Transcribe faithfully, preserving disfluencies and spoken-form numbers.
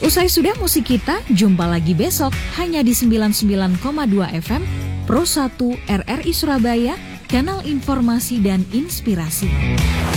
Usai sudah musik kita, jumpa lagi besok hanya di sembilan puluh sembilan koma dua F M Pro satu R R I Surabaya, kanal informasi dan inspirasi.